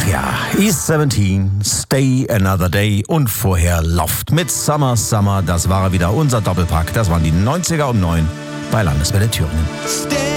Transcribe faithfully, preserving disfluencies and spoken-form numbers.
ja, East siebzehn, Stay Another Day und vorher Loft mit Summer Summer. Das war wieder unser Doppelpack. Das waren die neunziger um neun bei Landeswelle Thüringen. Stay